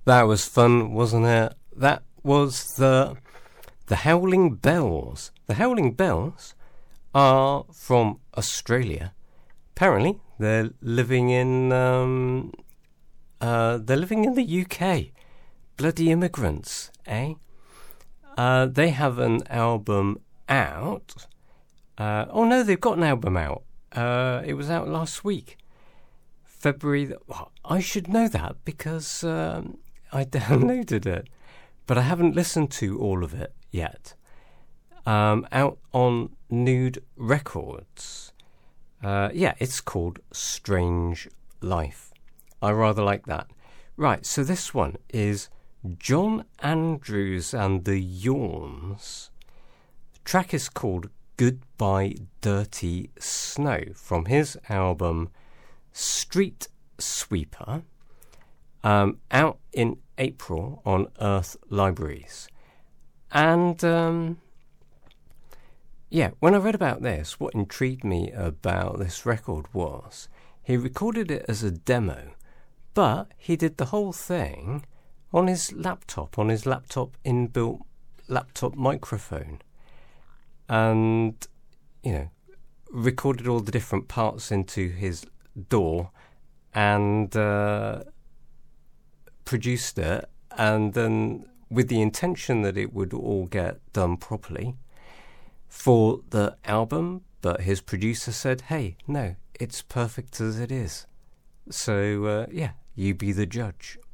That was fun, wasn't it? That was the Howling Bells. The Howling Bells are from Australia. Apparently, they're living in the UK. Bloody immigrants, eh? They have an album out. Oh no, they've got an album out. It was out last week, February. I should know that because I downloaded it, but I haven't listened to all of it yet. Out on Nude Records. It's called Strange Life. I rather like that. Right, so this one is John Andrews and the Yawns. The track is called Goodbye Dirty Snow from his album Street Sweeper, out in April on Earth Libraries. And when I read about this, what intrigued me about this record was he recorded it as a demo, but he did the whole thing on his laptop inbuilt laptop microphone, and recorded all the different parts into his DAW and produced it, and then with the intention that it would all get done properly for the album, but his producer said, hey, no, it's perfect as it is. So, you be the judge